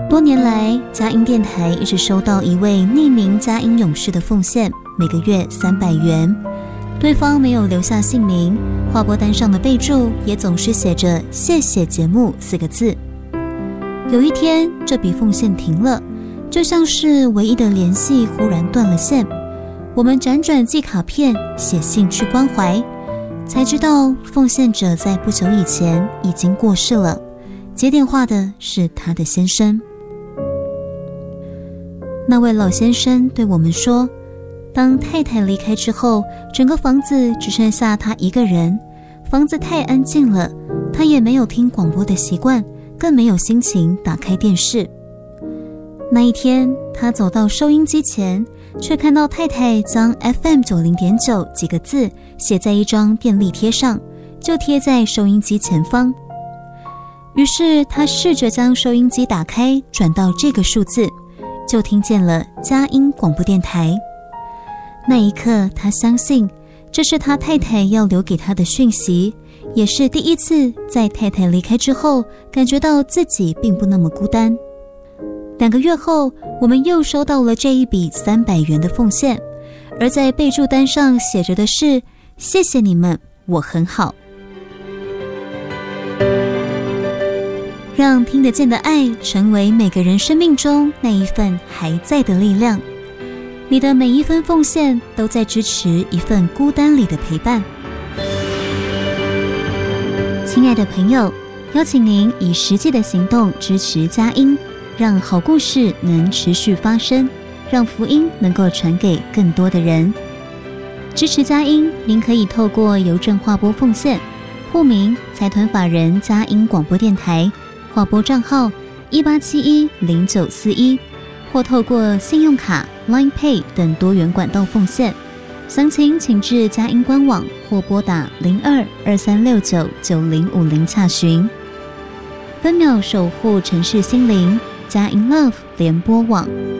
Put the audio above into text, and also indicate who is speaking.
Speaker 1: 多年来，佳音电台一直收到一位匿名佳音勇士的奉献，每个月300元。对方没有留下姓名，划拨单上的备注也总是写着“谢谢节目”4个字。有一天，这笔奉献停了，就像是唯一的联系忽然断了线。我们辗转寄卡片、写信去关怀，才知道奉献者在不久以前已经过世了，接电话的是他的先生。那位老先生对我们说，当太太离开之后，整个房子只剩下他一个人，房子太安静了，他也没有听广播的习惯，更没有心情打开电视。那一天，他走到收音机前，却看到太太将 FM90.9 几个字写在一张便利贴上，就贴在收音机前方。于是他试着将收音机打开，转到这个数字，就听见了佳音广播电台。那一刻，他相信这是他太太要留给他的讯息，也是第一次在太太离开之后，感觉到自己并不那么孤单。2个月后，我们又收到了这一笔300元的奉献，而在备注单上写着的是“谢谢你们，我很好”。让听得见的爱成为每个人生命中那一份还在的力量。你的每一分奉献都在支持一份孤单里的陪伴。亲爱的朋友，邀请您以实际的行动支持佳音，让好故事能持续发生，让福音能够传给更多的人。支持佳音，您可以透过邮政划拨奉献，户名财团法人佳音广播电台，划拨账号18710941，或透过信用卡、Line Pay 等多元管道奉献。详情请至佳音官网或拨打0223699050洽询。分秒守护城市心灵，佳音 Love 联播网。